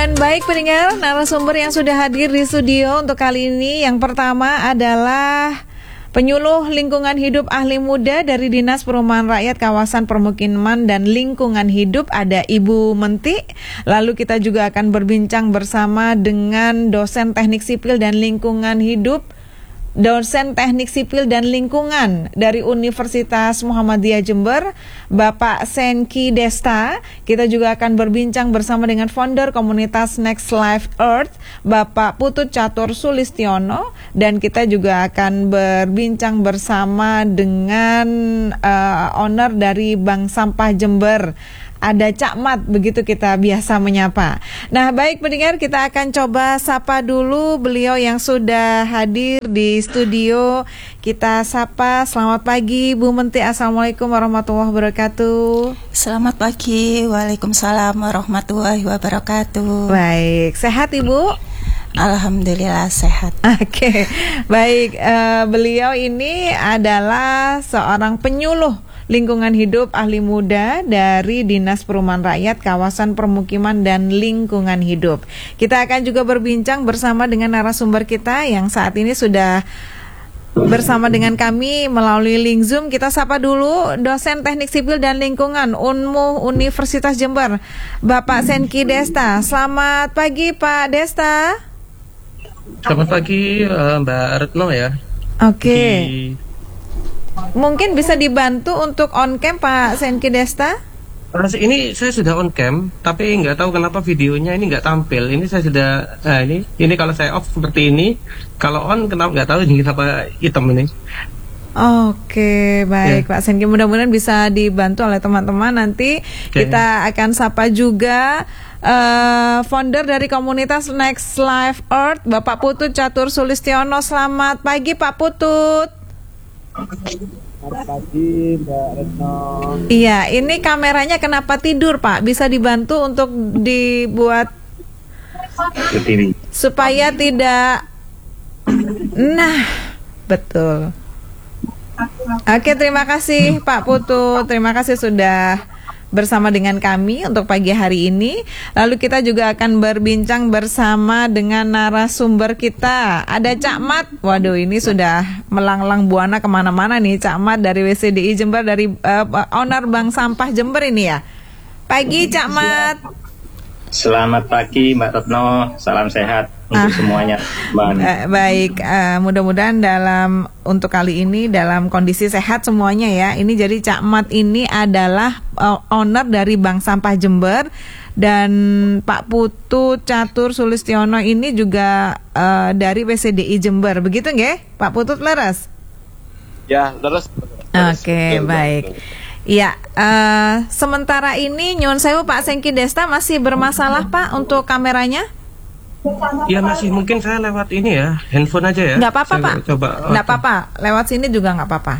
Dan baik pendengar, narasumber yang sudah hadir di studio untuk kali ini, yang pertama adalah penyuluh lingkungan hidup ahli muda dari Dinas Perumahan Rakyat Kawasan Permukiman dan Lingkungan Hidup, ada Ibu Menti. Lalu kita juga akan berbincang bersama dengan dosen teknik sipil dan lingkungan hidup, dosen teknik sipil dan lingkungan dari Universitas Muhammadiyah Jember, Bapak Senki Desta. Kita juga akan berbincang bersama dengan founder komunitas Next Life Earth, Bapak Putut Catur Sulistiono, dan kita juga akan berbincang bersama dengan owner dari Bank Sampah Jember, ada Cak Mat, begitu kita biasa menyapa. Nah, baik pendengar, kita akan coba sapa dulu beliau yang sudah hadir di studio. Kita sapa, selamat pagi Bu Menti. Assalamualaikum warahmatullahi wabarakatuh. Selamat pagi, waalaikumsalam warahmatullahi wabarakatuh. Baik, sehat Ibu? Alhamdulillah sehat. Oke, baik. Beliau ini adalah seorang penyuluh lingkungan hidup ahli muda dari Dinas Perumahan Rakyat Kawasan Permukiman dan Lingkungan Hidup. Kita akan juga berbincang bersama dengan narasumber kita yang saat ini sudah bersama dengan kami melalui link Zoom. Kita sapa dulu dosen teknik sipil dan lingkungan UNMU Universitas Jember, Bapak Senki Desta. Selamat pagi Pak Desta. Selamat pagi Mbak Retno ya. Oke. Mungkin bisa dibantu untuk on cam Pak Senki Desta? Ini saya sudah on cam, tapi nggak tahu kenapa videonya ini nggak tampil. Ini saya sudah, ini kalau saya off seperti ini, kalau on kenapa nggak tahu ini kenapa hitam ini. Oke, baik ya. Pak Senki, mudah-mudahan bisa dibantu oleh teman-teman. Nanti kita akan sapa juga founder dari komunitas Next Life Earth, Bapak Putut Catur Sulistiono. Selamat pagi Pak Putut. Selamat pagi Mbak Retno. Iya, ini kameranya kenapa tidur Pak? Bisa dibantu untuk dibuat Berdiri supaya tidak. Nah, betul. Oke, terima kasih Pak Putut. Terima kasih sudah bersama dengan kami untuk pagi hari ini. Lalu kita juga akan berbincang bersama dengan narasumber kita. Ada Cak Mat. Waduh, ini sudah melanglang buana kemana-mana nih Cak Mat dari WCDI Jember, dari owner Bank Sampah Jember ini ya. Pagi Cak Mat. Selamat pagi Mbak Retno, salam sehat untuk semuanya. Baik, mudah-mudahan untuk kali ini dalam kondisi sehat semuanya ya. Ini jadi Cak Mat ini adalah owner dari Bank Sampah Jember, dan Pak Putut Catur Sulistiono ini juga dari WCDI Jember. Begitu nggih? Pak Putut leres? Ya, leres. Oke, baik. Ya, sementara ini nyuwun sewu Pak Senki Desta, masih bermasalah Pak untuk kameranya? Ya masih, mungkin saya lewat ini ya, handphone aja ya. Nggak apa-apa Pak, nggak apa-apa, lewat sini juga nggak apa-apa.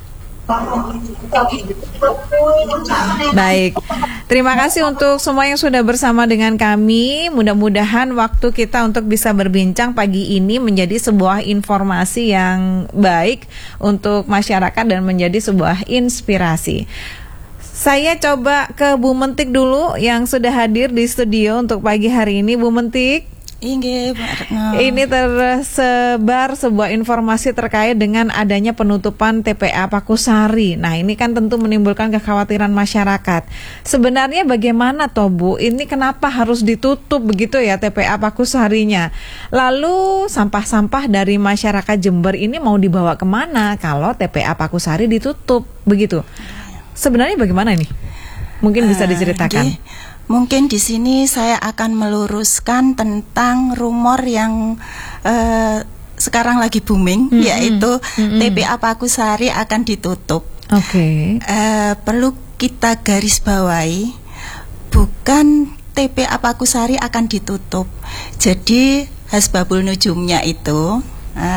Baik, terima kasih untuk semua yang sudah bersama dengan kami. Mudah-mudahan waktu kita untuk bisa berbincang pagi ini menjadi sebuah informasi yang baik untuk masyarakat dan menjadi sebuah inspirasi. Saya coba ke Bu Mentik dulu yang sudah hadir di studio untuk pagi hari ini. Bu Mentik. Ini tersebar sebuah informasi terkait dengan adanya penutupan TPA Pakusari. Nah, ini kan tentu menimbulkan kekhawatiran masyarakat. Sebenarnya bagaimana toh Bu? Ini kenapa harus ditutup begitu ya TPA Pakusarinya? Lalu sampah-sampah dari masyarakat Jember ini mau dibawa kemana kalau TPA Pakusari ditutup begitu? Sebenarnya bagaimana ini? Mungkin bisa diceritakan. Mungkin di sini saya akan meluruskan tentang rumor yang sekarang lagi booming, yaitu TPA Pakusari akan ditutup. Oke. Perlu kita garis bawahi, bukan TPA Pakusari akan ditutup. Jadi Hasbabul Nujumnya itu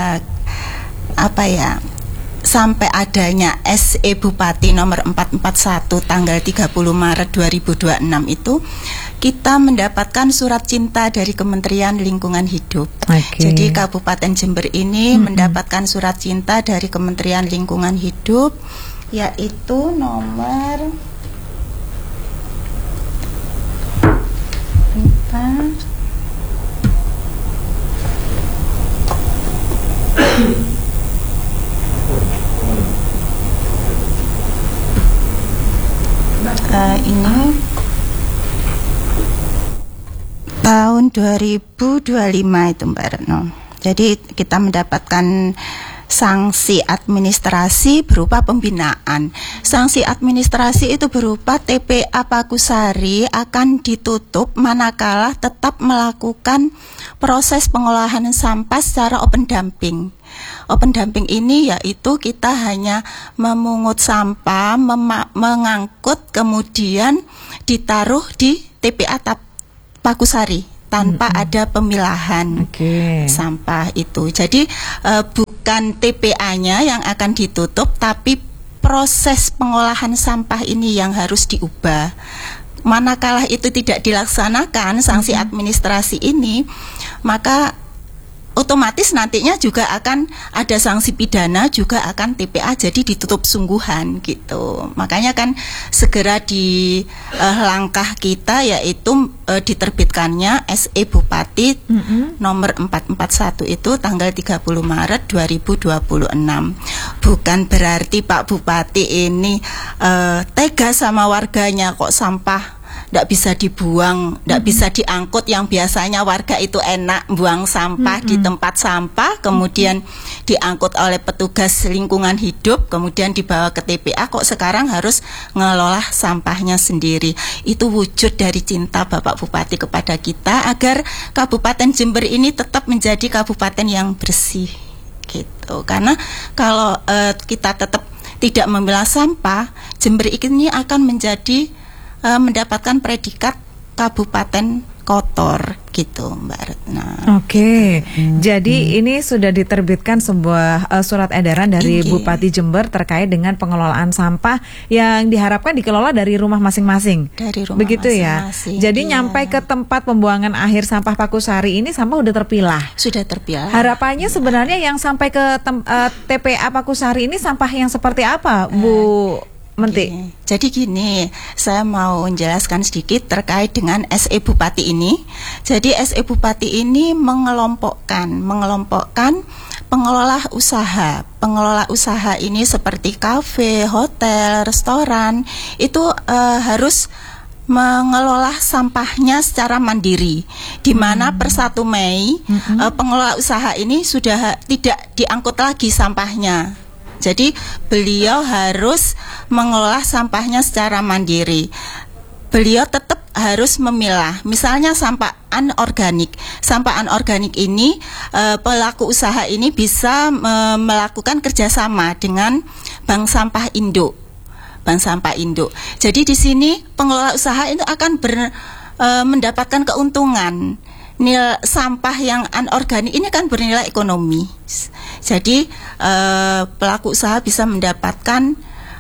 sampai adanya SE Bupati nomor 441 tanggal 30 Maret 2026 itu kita mendapatkan surat cinta dari Kementerian Lingkungan Hidup. Jadi Kabupaten Jember ini mendapatkan surat cinta dari Kementerian Lingkungan Hidup, yaitu nomor tahun 2025 itu Mbak Retno. Jadi kita mendapatkan sanksi administrasi berupa pembinaan. Sanksi administrasi itu berupa TPA Pakusari akan ditutup manakala tetap melakukan proses pengolahan sampah secara open dumping. Open dumping ini yaitu kita hanya memungut sampah, mengangkut, kemudian ditaruh di TPA Pakusari tanpa ada pemilahan sampah itu. Jadi bukan TPA-nya yang akan ditutup, tapi proses pengolahan sampah ini yang harus diubah. Manakala itu tidak dilaksanakan sanksi administrasi ini, maka otomatis nantinya juga akan ada sanksi pidana, juga akan TPA, jadi ditutup sungguhan gitu. Makanya kan segera di langkah kita yaitu diterbitkannya SE Bupati nomor 441 itu tanggal 30 Maret 2026. Bukan berarti Pak Bupati ini tega sama warganya kok sampah tidak bisa dibuang, tidak bisa diangkut. Yang biasanya warga itu enak buang sampah di tempat sampah, kemudian diangkut oleh petugas lingkungan hidup, kemudian dibawa ke TPA, kok sekarang harus ngelola sampahnya sendiri. Itu wujud dari cinta Bapak Bupati kepada kita agar Kabupaten Jember ini tetap menjadi kabupaten yang bersih gitu. Karena kalau kita tetap tidak memilah sampah, Jember ini akan menjadi mendapatkan predikat kabupaten kotor gitu Mbak Retna. Jadi ini sudah diterbitkan sebuah surat edaran dari Bupati Jember terkait dengan pengelolaan sampah yang diharapkan dikelola dari rumah masing-masing. Dari rumah begitu masing-masing, ya. Jadi nyampai ke tempat pembuangan akhir sampah Pakusari ini sampah udah terpilah. Sudah terpilah. Harapannya sebenarnya yang sampai ke TPA Pakusari ini sampah yang seperti apa, Bu Menti? Jadi gini, saya mau menjelaskan sedikit terkait dengan SE Bupati ini. Jadi SE Bupati ini mengelompokkan pengelola usaha. Pengelola usaha ini seperti kafe, hotel, restoran, itu harus mengelola sampahnya secara mandiri, di mana per 1 Mei pengelola usaha ini sudah tidak diangkut lagi sampahnya. Jadi beliau harus mengelola sampahnya secara mandiri. Beliau tetap harus memilah. Misalnya sampah anorganik. Sampah anorganik ini pelaku usaha ini bisa melakukan kerjasama dengan bank sampah induk. Bank sampah induk. Jadi di sini pengelola usaha itu akan mendapatkan keuntungan. Nilai sampah yang anorganik ini kan bernilai ekonomi. Jadi pelaku usaha bisa mendapatkan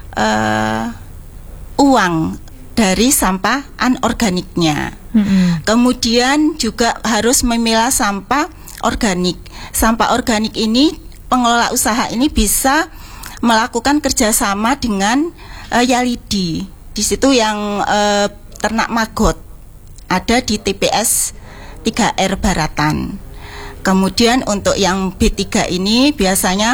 uang dari sampah anorganiknya. Kemudian juga harus memilah sampah organik. Sampah organik ini pengelola usaha ini bisa melakukan kerjasama dengan Yalidi. Di situ yang ternak maggot ada di TPS 3R Baratan. Kemudian untuk yang B3 ini biasanya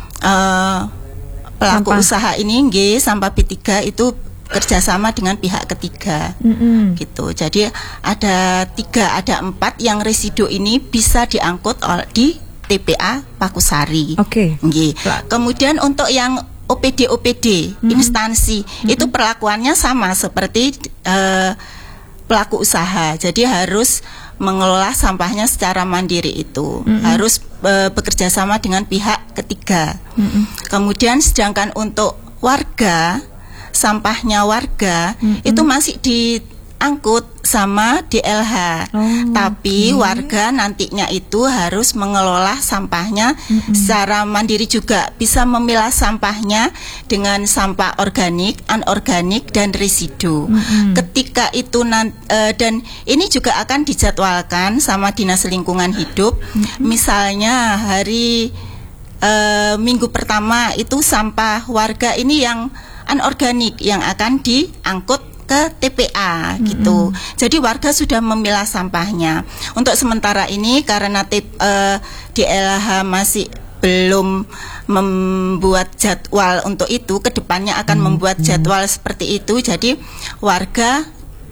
pelaku usaha ini sampah B3 itu kerjasama dengan pihak ketiga gitu. Jadi ada 4 yang residu ini bisa diangkut di TPA Pakusari. Kemudian untuk yang OPD instansi itu perlakuannya sama seperti pelaku usaha. Jadi harus mengelola sampahnya secara mandiri itu, harus bekerja sama dengan pihak ketiga. Kemudian sedangkan untuk warga, sampahnya warga itu masih diangkut sama DLH. Tapi warga nantinya itu harus mengelola sampahnya secara mandiri juga, bisa memilah sampahnya dengan sampah organik, anorganik dan residu. Ketika itu dan ini juga akan dijadwalkan sama Dinas Lingkungan Hidup. Misalnya hari minggu pertama itu sampah warga ini yang anorganik yang akan diangkut ke TPA gitu. Jadi warga sudah memilah sampahnya. Untuk sementara ini karena DLH masih belum membuat jadwal untuk itu, kedepannya akan membuat jadwal seperti itu. Jadi warga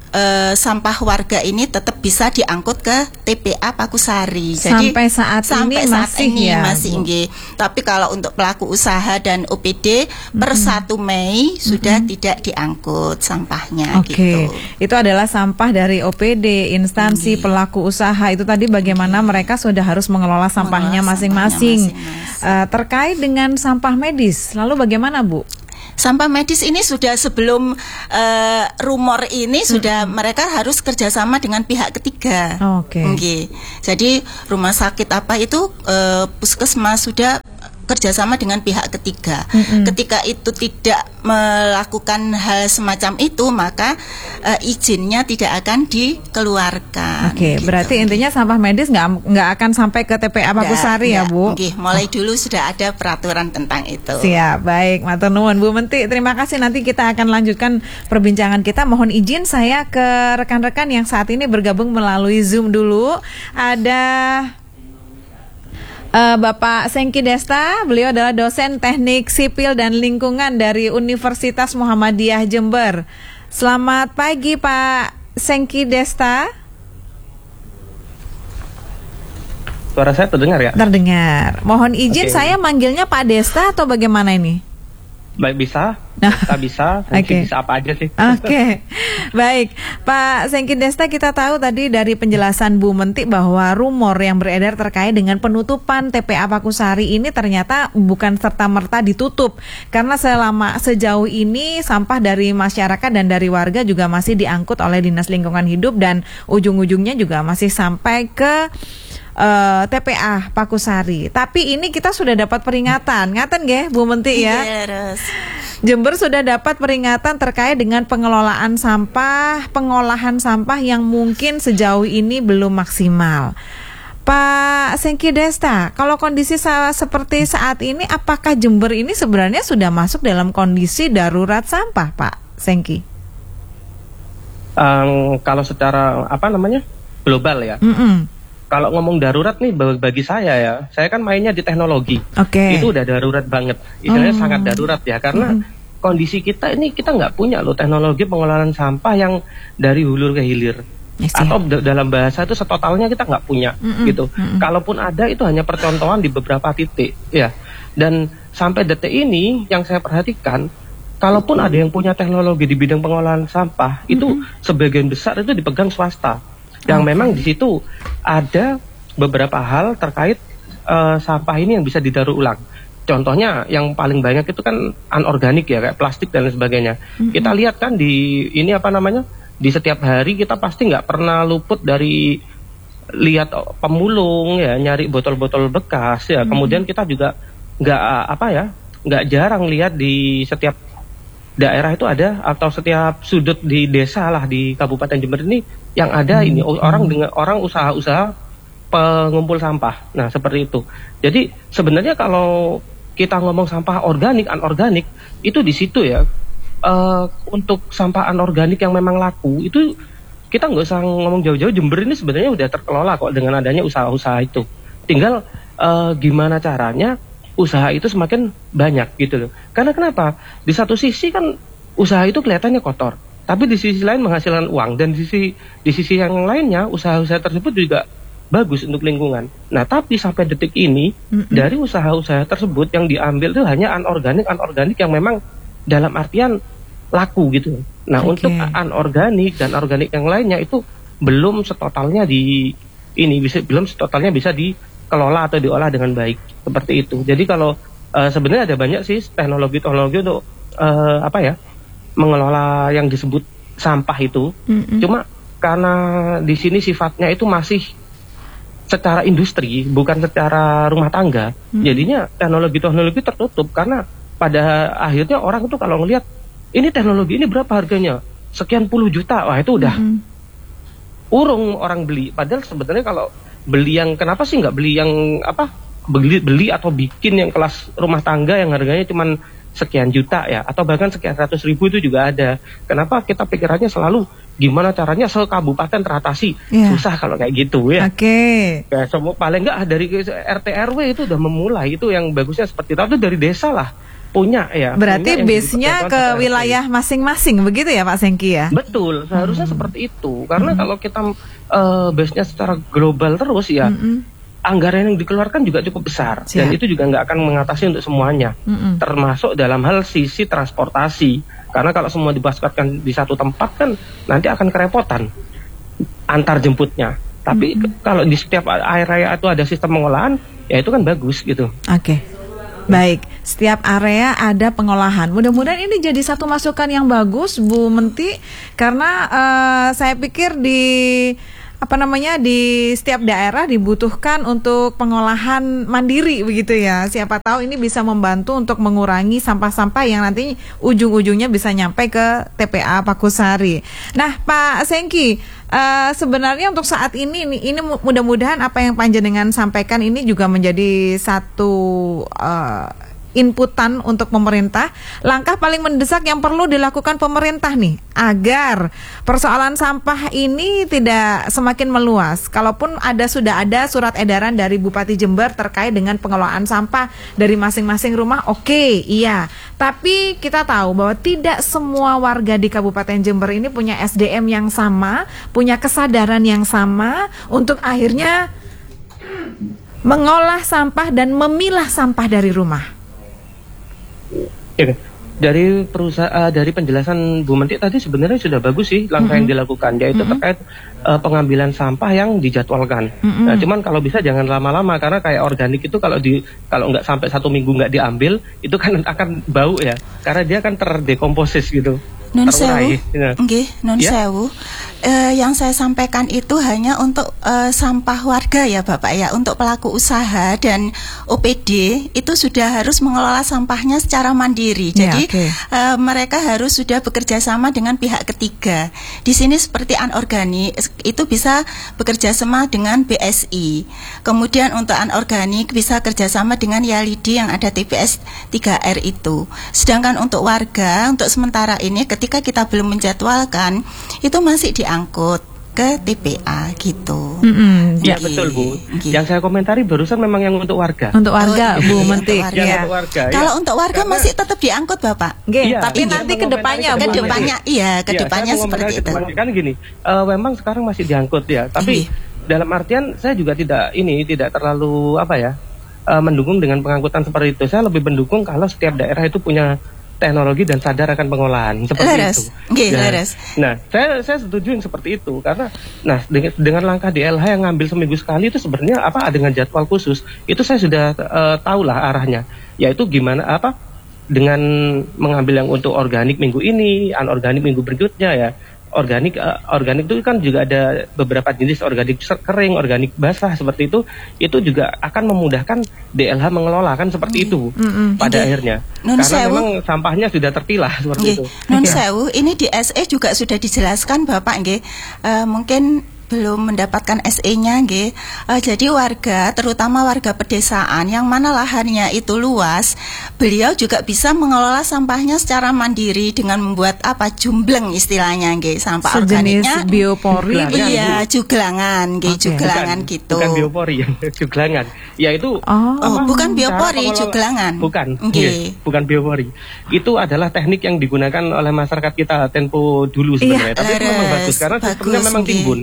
sampah warga ini tetap bisa diangkut ke TPA Pakusari. Jadi sampai saat ini masih nggih. Tapi kalau untuk pelaku usaha dan OPD per 1 Mei sudah tidak diangkut sampahnya gitu. Itu adalah sampah dari OPD, instansi pelaku usaha. Itu tadi bagaimana mereka sudah harus mengelola sampahnya masing-masing. Terkait dengan sampah medis, lalu bagaimana Bu? Sampah medis ini sudah sebelum rumor ini sudah mereka harus kerjasama dengan pihak ketiga. Okay. Jadi rumah sakit apa itu puskesmas sudah kerjasama dengan pihak ketiga. Ketika itu tidak melakukan hal semacam itu, maka izinnya tidak akan dikeluarkan. Gitu. Berarti intinya sampah medis nggak akan sampai ke TPA Pakusari ya Bu? Mulai dulu sudah ada peraturan tentang itu. Siap, baik, matur nuwun Bu Menti. Terima kasih, nanti kita akan lanjutkan perbincangan kita. Mohon izin saya ke rekan-rekan yang saat ini bergabung melalui Zoom dulu. Ada Bapak Sengki Desta, beliau adalah dosen Teknik Sipil dan Lingkungan dari Universitas Muhammadiyah Jember. Selamat pagi Pak Sengki Desta. Suara saya terdengar ya? Terdengar. Mohon izin saya manggilnya Pak Desta atau bagaimana ini? Baik, bisa. Bisa apa aja sih. Baik Pak Sengki Desta, kita tahu tadi dari penjelasan Bu Menti bahwa rumor yang beredar terkait dengan penutupan TPA Pakusari ini ternyata bukan serta-merta ditutup, karena sejauh ini sampah dari masyarakat dan dari warga juga masih diangkut oleh Dinas Lingkungan Hidup dan ujung-ujungnya juga masih sampai ke TPA Pakusari. Tapi ini kita sudah dapat peringatan, ngaten nggih Bu Menti ya? Jember sudah dapat peringatan terkait dengan pengelolaan sampah, pengolahan sampah yang mungkin sejauh ini belum maksimal. Pak Sengki Desta, kalau kondisi seperti saat ini, apakah Jember ini sebenarnya sudah masuk dalam kondisi darurat sampah, Pak Sengki? Kalau secara global ya. Kalau ngomong darurat nih bagi saya kan mainnya di teknologi. Itu udah darurat banget. Istilahnya sangat darurat ya, karena kondisi kita ini kita nggak punya loh teknologi pengelolaan sampah yang dari hulu ke hilir. Atau dalam bahasa itu setotalnya kita nggak punya gitu. Kalaupun ada itu hanya percontohan di beberapa titik ya. Dan sampai detik ini yang saya perhatikan, kalaupun ada yang punya teknologi di bidang pengelolaan sampah, itu sebagian besar itu dipegang swasta. Yang memang di situ ada beberapa hal terkait sampah ini yang bisa didaur ulang. Contohnya yang paling banyak itu kan anorganik ya, kayak plastik dan lain sebagainya. Kita lihat kan di di setiap hari kita pasti nggak pernah luput dari lihat pemulung ya, nyari botol-botol bekas ya. Kemudian kita juga nggak jarang lihat di setiap daerah itu ada, atau setiap sudut di desa lah di Kabupaten Jember ini yang ada ini orang usaha-usaha pengumpul sampah. Nah, seperti itu. Jadi sebenarnya kalau kita ngomong sampah organik, anorganik, itu di situ ya. Untuk sampah anorganik yang memang laku, itu kita nggak usah ngomong jauh-jauh. Jember ini sebenarnya udah terkelola kok dengan adanya usaha-usaha itu. Tinggal gimana caranya usaha itu semakin banyak gitu loh. Karena kenapa? Di satu sisi kan usaha itu kelihatannya kotor, tapi di sisi lain menghasilkan uang, dan di sisi yang lainnya usaha-usaha tersebut juga bagus untuk lingkungan. Nah, tapi sampai detik ini dari usaha-usaha tersebut yang diambil itu hanya anorganik yang memang dalam artian laku gitu. Nah, untuk anorganik dan organik yang lainnya itu belum setotalnya bisa dikelola atau diolah dengan baik, seperti itu. Jadi kalau sebenarnya ada banyak sih teknologi untuk mengelola yang disebut sampah itu. Cuma karena di sini sifatnya itu masih secara industri, bukan secara rumah tangga, jadinya teknologi tertutup. Karena pada akhirnya orang itu kalau ngelihat ini teknologi ini berapa harganya, sekian puluh juta, wah itu udah urung orang beli. Padahal sebenarnya kalau beli yang, kenapa sih nggak beli yang beli atau bikin yang kelas rumah tangga yang harganya cuma sekian juta ya, atau bahkan sekian 100.000 itu juga ada. Kenapa kita pikirannya selalu gimana caranya sekabupaten teratasi? Susah kalau kayak gitu ya. Ya, semua paling nggak dari RT RW itu udah memulai, itu yang bagusnya seperti itu. Atau dari desa lah, punya ya. Berarti base-nya ke wilayah masing-masing begitu ya Pak Sengki ya? Betul, seharusnya seperti itu. Karena kalau kita base-nya secara global terus ya, anggaran yang dikeluarkan juga cukup besar. Dan itu juga nggak akan mengatasi untuk semuanya. Termasuk dalam hal sisi transportasi. Karena kalau semua dibasarkan di satu tempat kan nanti akan kerepotan antar jemputnya. Tapi kalau di setiap area itu ada sistem pengolahan, ya itu kan bagus gitu. Oke. Baik, setiap area ada pengolahan. Mudah-mudahan ini jadi satu masukan yang bagus, Bu Menti, karena saya pikir di setiap daerah dibutuhkan untuk pengolahan mandiri begitu ya. Siapa tahu ini bisa membantu untuk mengurangi sampah-sampah yang nanti ujung-ujungnya bisa nyampe ke TPA Pakusari. Nah, Pak Sengki, sebenarnya untuk saat ini mudah-mudahan apa yang panjenengan sampaikan ini juga menjadi satu inputan untuk pemerintah. Langkah paling mendesak yang perlu dilakukan pemerintah nih agar persoalan sampah ini tidak semakin meluas. Kalaupun sudah ada surat edaran dari Bupati Jember terkait dengan pengelolaan sampah dari masing-masing rumah, oke, iya. Tapi kita tahu bahwa tidak semua warga di Kabupaten Jember ini punya SDM yang sama, punya kesadaran yang sama untuk akhirnya mengolah sampah dan memilah sampah dari rumah. Dari penjelasan Bu Menti tadi sebenarnya sudah bagus sih langkah yang dilakukan, yaitu terkait pengambilan sampah yang dijadwalkan. Nah, cuman kalau bisa jangan lama-lama, karena kayak organik itu kalau nggak sampai 1 minggu nggak diambil itu kan akan bau ya, karena dia kan terdekomposis gitu. Non sewu, non sewu. Yang saya sampaikan itu hanya untuk sampah warga ya Bapak ya. Untuk pelaku usaha dan OPD itu sudah harus mengelola sampahnya secara mandiri. Jadi mereka harus sudah bekerja sama dengan pihak ketiga. Di sini seperti anorganik itu bisa bekerja sama dengan BSI. Kemudian untuk anorganik bisa kerjasama dengan Yalidi yang ada TPS 3R itu. Sedangkan untuk warga, untuk sementara ini ketika kita belum menjadwalkan itu masih diangkut ke TPA gitu. Ya betul Bu. Yang saya komentari barusan memang yang untuk warga. Untuk warga Bu Menti. Kalau untuk warga masih tetap diangkut Bapak. Tapi nanti kedepannya seperti itu. Kan gini, memang sekarang masih diangkut ya. Tapi dalam artian saya juga tidak terlalu mendukung dengan pengangkutan seperti itu. Saya lebih mendukung kalau setiap daerah itu punya teknologi dan sadar akan pengolahan seperti itu. Nah, saya setuju yang seperti itu karena dengan langkah DLH yang ngambil seminggu sekali itu sebenarnya dengan jadwal khusus itu saya sudah tahu lah arahnya, yaitu gimana dengan mengambil yang untuk organik minggu ini, anorganik minggu berikutnya ya. Organik itu kan juga ada beberapa jenis, organik kering, organik basah seperti itu juga akan memudahkan DLH mengelola kan seperti itu pada akhirnya. Karena memang sampahnya sudah terpilah seperti itu. Non sewu, ini di SE juga sudah dijelaskan Bapak mungkin belum mendapatkan SE-nya jadi warga, terutama warga pedesaan yang mana lahannya itu luas, beliau juga bisa mengelola sampahnya secara mandiri dengan membuat jumbleng istilahnya sampah organiknya biopori. Iya, juglangan juglangan gitu. Bukan biopori, juglangan. Ya itu bukan biopori, juglangan. Bukan biopori. Itu adalah teknik yang digunakan oleh masyarakat kita tempo dulu sebenarnya. Tapi itu memang bagus karena sistemnya memang timbun.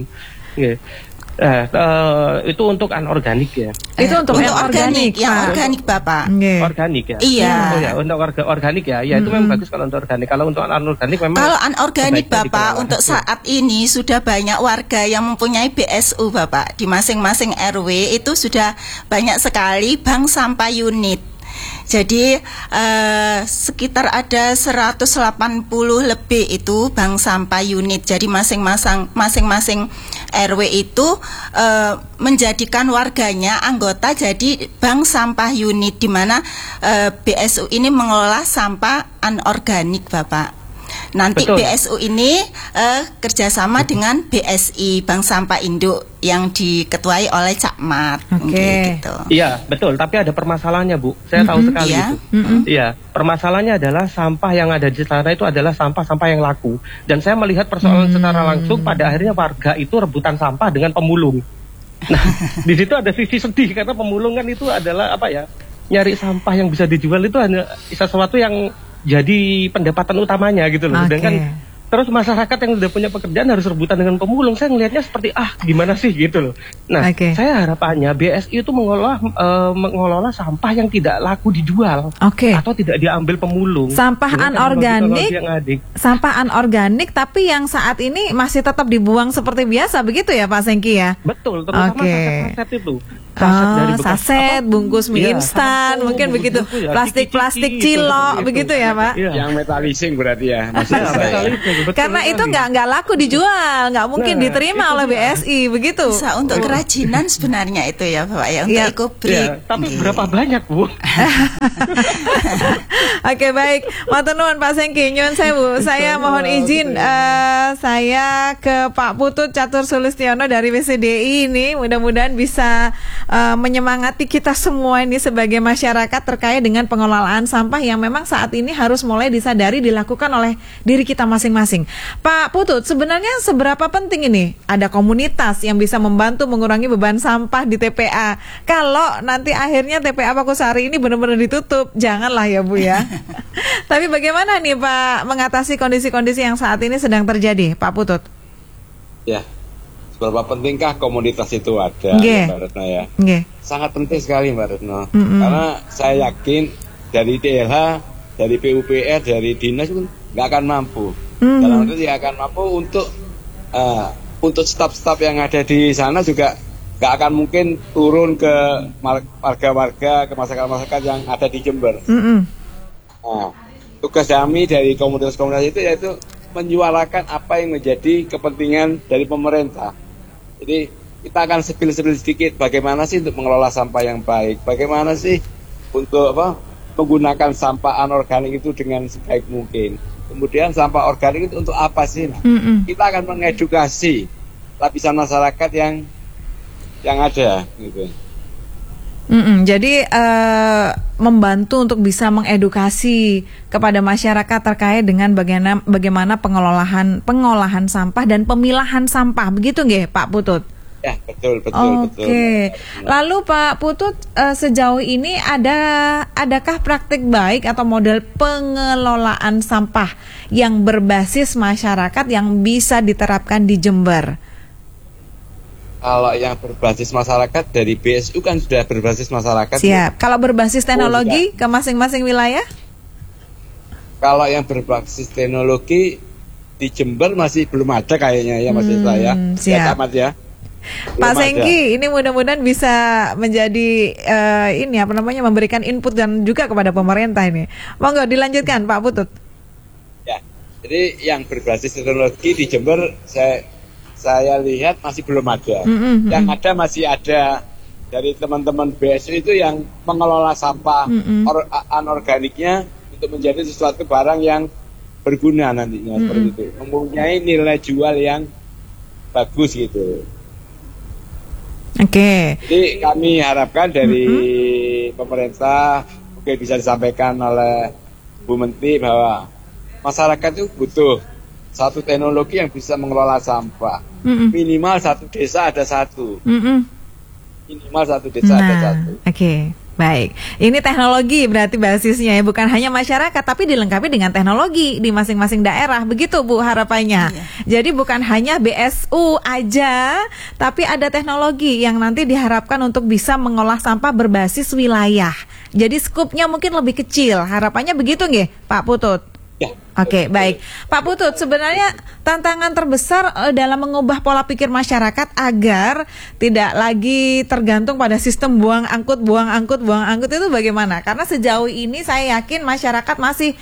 Itu untuk anorganik ya. Itu untuk organik, yang organik Bapak. Organik ya. Iya. Untuk organik ya. Ya itu memang bagus kalau untuk organik. Kalau untuk anorganik memang. Kalau anorganik Bapak untuk saat ini sudah banyak warga yang mempunyai BSU Bapak. Di masing-masing RW itu sudah banyak sekali bank sampah unit. Jadi sekitar ada 180 lebih itu bank sampah unit. Jadi masing-masing RW itu menjadikan warganya anggota jadi bank sampah unit, di mana BSU ini mengelola sampah anorganik Bapak. Nanti betul. BSU ini kerjasama dengan BSI, Bank Sampah Induk, yang diketuai oleh Cakmat. Gitu. Iya betul, tapi ada permasalahannya Bu. Saya tahu sekali itu. Iya, permasalahannya adalah sampah yang ada di sana itu adalah sampah-sampah yang laku. Dan saya melihat persoalan secara langsung pada akhirnya warga itu rebutan sampah dengan pemulung. Nah, di situ ada sisi sedih karena pemulung kan itu adalah nyari sampah yang bisa dijual itu hanya sesuatu yang jadi pendapatan utamanya gitu loh. Sedangkan terus masyarakat yang udah punya pekerjaan harus rebutan dengan pemulung. Saya ngelihatnya seperti gimana sih gitu loh. Nah, saya harapannya BSI itu mengelola sampah yang tidak laku dijual atau tidak diambil pemulung. Sampah anorganik tapi yang saat ini masih tetap dibuang seperti biasa begitu ya Pak Sengki ya? Betul, terutama saset itu. Saset, bungkus mie instan, mungkin begitu, plastik cilok, begitu ya Pak? Yang metalising berarti ya. Karena itu nggak laku dijual, nggak mungkin diterima oleh BSI, begitu. Bisa untuk kerajinan sebenarnya itu ya Pak ya, untuk ekobrik. Tapi berapa banyak Bu? Oke, baik, matur nuwun Pak Sengki, nyuwun sewu. Saya mohon izin, saya ke Pak Putut Catur Sulistiono dari WCDI ini, mudah-mudahan bisa menyemangati kita semua ini sebagai masyarakat terkait dengan pengelolaan sampah yang memang saat ini harus mulai disadari dilakukan oleh diri kita masing-masing. Pak Putut, sebenarnya seberapa penting ini ada komunitas yang bisa membantu mengurangi beban sampah di TPA? Kalau nanti akhirnya TPA Pakusari ini benar-benar ditutup, janganlah ya Bu ya. Tapi bagaimana nih Pak mengatasi kondisi-kondisi yang saat ini sedang terjadi, Pak Putut? Ya. Seberapa pentingkah komunitas itu ada, Mbak Retno ya? Sangat penting sekali Mbak Retno. Karena saya yakin dari TLH, dari PUPR, dari Dinas pun nggak akan mampu. Dalam arti tidak akan mampu untuk staf-staf yang ada di sana juga nggak akan mungkin turun ke warga-warga, ke masyarakat-masyarakat yang ada di Jember. Nah, tugas kami dari komunitas-komunitas itu yaitu menyuarakan apa yang menjadi kepentingan dari pemerintah. Jadi kita akan sepil-sepil sedikit bagaimana sih untuk mengelola sampah yang baik, bagaimana sih untuk menggunakan sampah anorganik itu dengan sebaik mungkin. Kemudian sampah organik itu untuk apa sih? Nah, kita akan mengedukasi lapisan masyarakat yang ada. Gitu. Jadi membantu untuk bisa mengedukasi kepada masyarakat terkait dengan bagaimana pengolahan sampah dan pemilahan sampah, begitu nggih Pak Putut? Ya, betul. Lalu Pak Putut, sejauh ini adakah praktik baik atau model pengelolaan sampah yang berbasis masyarakat yang bisa diterapkan di Jember? Kalau yang berbasis masyarakat dari BSU kan sudah berbasis masyarakat. Siap. Kalau berbasis teknologi ke masing-masing wilayah? Kalau yang berbasis teknologi di Jember masih belum ada kayaknya ya Mas Isra ya. Siap. Ya. Pak Sengki, ini mudah-mudahan bisa menjadi memberikan input dan juga kepada pemerintah ini. Monggo dilanjutkan Pak Putut. Ya. Jadi yang berbasis teknologi di Jember saya lihat masih belum ada. Yang ada masih ada dari teman-teman BSU itu yang mengelola sampah anorganiknya untuk menjadi sesuatu barang yang berguna nantinya seperti itu. Mempunyai nilai jual yang bagus gitu. Jadi kami harapkan dari pemerintah mungkin bisa disampaikan oleh Bu Menteri bahwa masyarakat itu butuh satu teknologi yang bisa mengelola sampah. Minimal satu desa ada satu. Minimal satu desa ada satu. Baik. Ini teknologi berarti basisnya ya, bukan hanya masyarakat tapi dilengkapi dengan teknologi di masing-masing daerah. Begitu Bu harapannya. Jadi bukan hanya BSU aja, tapi ada teknologi yang nanti diharapkan untuk bisa mengolah sampah berbasis wilayah. Jadi skupnya mungkin lebih kecil. Harapannya begitu nggih, Pak Putut? Baik. Pak Putut, sebenarnya tantangan terbesar dalam mengubah pola pikir masyarakat agar tidak lagi tergantung pada sistem buang angkut itu bagaimana? Karena sejauh ini saya yakin masyarakat masih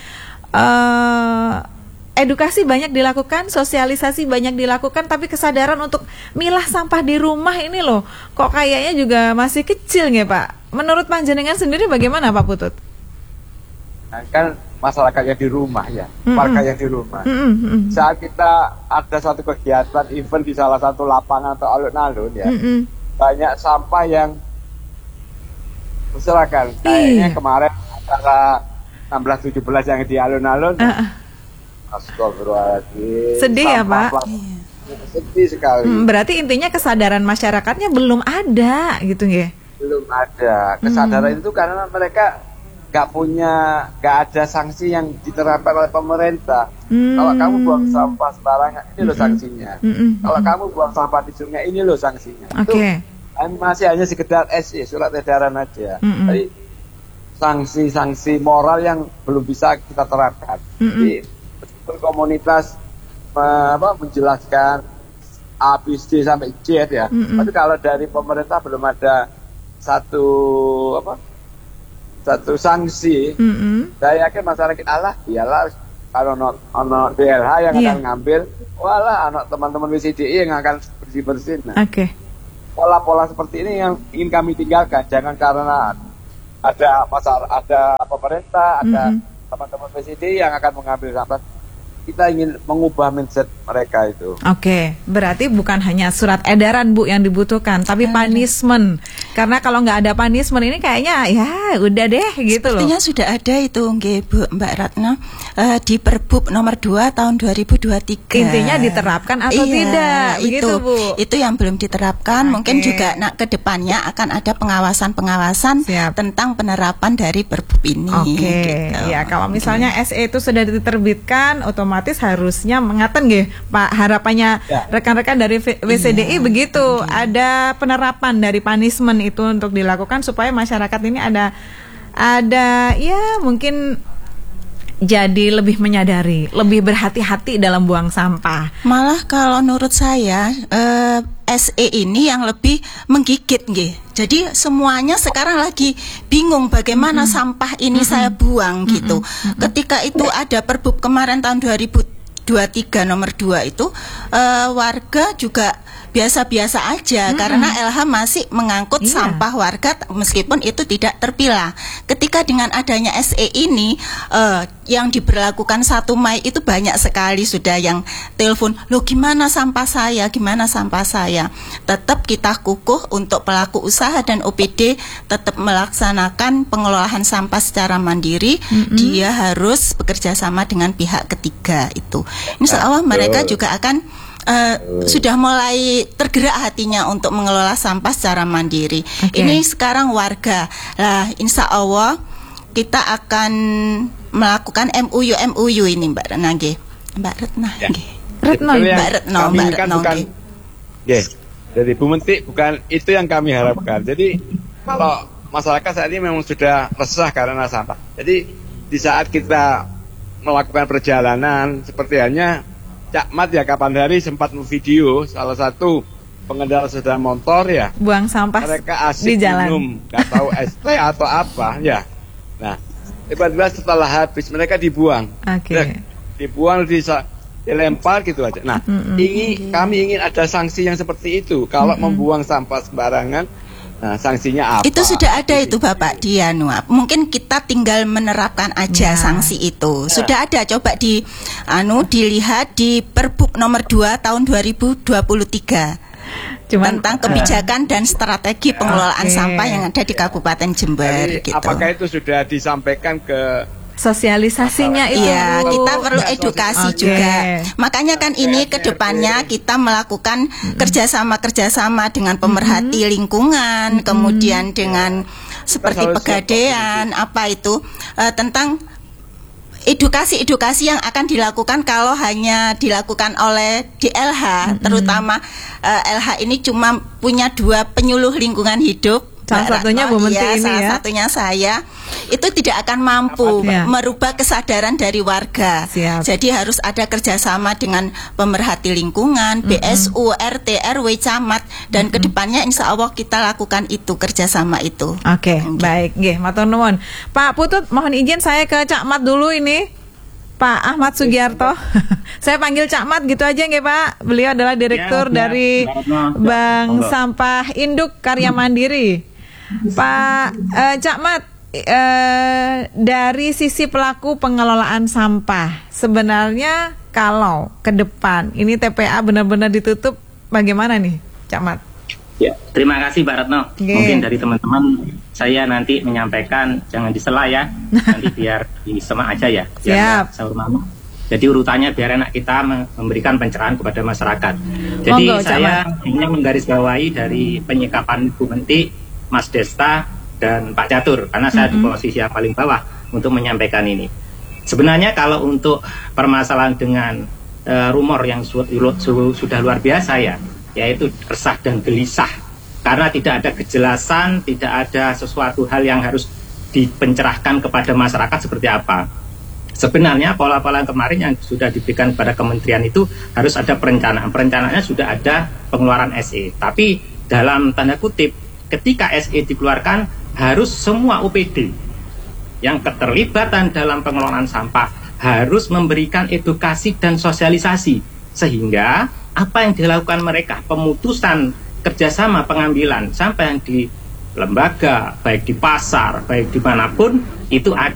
edukasi banyak dilakukan, sosialisasi banyak dilakukan, tapi kesadaran untuk milah sampah di rumah ini loh, kok kayaknya juga masih kecil nggih Pak? Menurut panjenengan sendiri bagaimana Pak Putut? Kan masyarakat yang di rumah ya, warga yang di rumah. Saat kita ada satu kegiatan event di salah satu lapangan atau alun-alun ya, banyak sampah yang berserakan. Kayaknya kemarin antara 16-17 yang di alun-alun. Astagfirullahaladzim. Sedih ya Pak? Sedih sekali. Berarti intinya kesadaran masyarakatnya belum ada gitu ya? belum ada kesadaran itu karena mereka nggak ada sanksi yang diterapkan oleh pemerintah. Kalau kamu buang sampah sembarangan, ini loh sanksinya. Kalau kamu buang sampah di sungai, ini loh sanksinya. Itu masih hanya sekedar SE, surat edaran aja. Jadi sanksi-sanksi moral yang belum bisa kita terapkan. Jadi komunitas menjelaskan A, B, C sampai Z ya. Tapi kalau dari pemerintah belum ada satu sanksi. Saya yakin masyarakat iyalah kalau ono DLH yang akan ngambil, walah anak teman-teman WCDI yang akan bersih-bersih. Nah, pola-pola seperti ini yang ingin kami tinggalkan. Jangan karena ada pemerintah, ada teman-teman WCDI yang akan mengambil sampah. Kita ingin mengubah mindset mereka itu. Berarti bukan hanya surat edaran Bu yang dibutuhkan, tapi punishment. Karena kalau nggak ada punishment ini kayaknya ya udah deh gitu loh. Sepertinya sudah ada itu Bu Mbak Ratno di Perbup nomor 2 tahun 2023. Intinya diterapkan atau tidak? Begitu Bu. Itu yang belum diterapkan. Mungkin juga ke depannya akan ada pengawasan tentang penerapan dari Perbup ini. Gitu. Ya kalau misalnya SE itu sudah diterbitkan, otomatis harusnya mengaten nggih Pak, harapannya rekan-rekan dari WCDI begitu, ada penerapan dari punishment itu untuk dilakukan supaya masyarakat ini ada ya mungkin jadi lebih menyadari, lebih berhati-hati dalam buang sampah. Malah kalau menurut saya SE ini yang lebih menggigit nggih. Jadi semuanya sekarang lagi bingung bagaimana sampah ini saya buang gitu. Ketika itu ada Perbup kemarin tahun 2023 nomor 2 itu warga juga biasa-biasa aja karena LH masih mengangkut sampah warga meskipun itu tidak terpilah. Ketika dengan adanya SE ini yang diberlakukan 1 Mei itu banyak sekali sudah yang telepon, "Loh gimana sampah saya? Gimana sampah saya?" Tetap kita kukuh untuk pelaku usaha dan OPD tetap melaksanakan pengelolaan sampah secara mandiri. Dia harus bekerja sama dengan pihak ketiga itu. Insya Allah mereka juga akan sudah mulai tergerak hatinya untuk mengelola sampah secara mandiri. Ini sekarang warga. Lah, insya Allah kita akan melakukan MUU ini Mbak Retno. Mbak Retno. Mbak Retno. Jadi Bu Menteri bukan itu yang kami harapkan. Jadi kalau masyarakat saat ini memang sudah resah karena sampah. Jadi di saat kita melakukan perjalanan seperti halnya Cak Mat ya kapan hari sempat video salah satu pengendara sepeda motor ya buang sampah mereka asik di jalan, minum nggak tahu ST atau apa ya. Nah tiba-tiba setelah habis mereka dibuang, dibuang dilempar gitu aja. Nah kami ingin ada sanksi yang seperti itu kalau membuang sampah sembarangan. Nah, sanksinya apa? Itu sudah ada itu Bapak Dianu. Mungkin kita tinggal menerapkan aja sanksi itu. Sudah ada, coba dilihat di Perbup nomor 2 tahun 2023. Tentang kebijakan dan strategi pengelolaan sampah yang ada di Kabupaten Jember. Jadi, gitu. Apakah itu sudah disampaikan ke sosialisasinya itu? Iya, kita perlu edukasi juga. Makanya kan ini ke depannya kita melakukan kerjasama dengan pemerhati lingkungan, kemudian dengan seperti Pegadaian, tentang edukasi yang akan dilakukan kalau hanya dilakukan oleh DLH, terutama LH ini cuma punya 2 penyuluh lingkungan hidup. Salah satunya Bu Menteri ini salah satunya saya. Itu tidak akan mampu merubah kesadaran dari warga. Jadi harus ada kerjasama dengan pemerhati lingkungan, BSU, RT, RW, camat, dan kedepannya insya Allah kita lakukan itu kerjasama itu. Baik, matur nuwun. Pak Putut, mohon izin saya ke Cak Mat dulu ini. Pak Ahmad Sugiarto. Saya panggil Cak Mat gitu aja nggih Pak. Beliau adalah direktur dari Bank Sampah Induk Karya Mandiri. Pak Cak Mat, dari sisi pelaku pengelolaan sampah, sebenarnya kalau ke depan ini TPA benar-benar ditutup, bagaimana nih Cak Mat? Ya, terima kasih Mbak Retno. Mungkin dari teman-teman saya nanti menyampaikan, jangan disela ya, nanti biar disemak aja ya, biar sahur mama. Jadi urutannya biar enak kita memberikan pencerahan kepada masyarakat. Jadi saya ingin menggarisbawahi dari penyikapan Bu Menteri Mas Desta dan Pak Catur, karena saya di posisi yang paling bawah untuk menyampaikan ini. Sebenarnya kalau untuk permasalahan dengan rumor yang sudah luar biasa ya, yaitu resah dan gelisah karena tidak ada kejelasan, tidak ada sesuatu hal yang harus dipencerahkan kepada masyarakat seperti apa. Sebenarnya pola-pola kemarin yang sudah diberikan kepada kementerian itu harus ada perencanaan. Perencanaannya sudah ada pengeluaran SE. Tapi dalam tanda kutip, ketika SE dikeluarkan, harus semua OPD yang keterlibatan dalam pengelolaan sampah harus memberikan edukasi dan sosialisasi. Sehingga apa yang dilakukan mereka, pemutusan kerjasama pengambilan sampah yang di lembaga, baik di pasar, baik dimanapun, itu